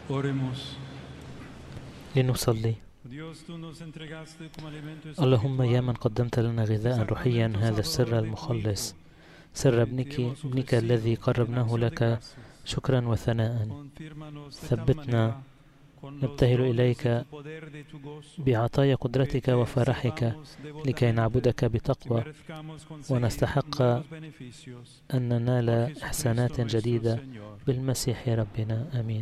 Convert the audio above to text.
لنصلي. اللهم يا من قدمت لنا غذاء روحيا، هذا السر المخلص، سر ابنك الذي قربناه لك شكرا وثناء، ثبتنا نبتهل إليك بعطايا قدرتك وفرحك لكي نعبدك بتقوى ونستحق أن ننال إحسانات جديدة بالمسيح ربنا. آمين.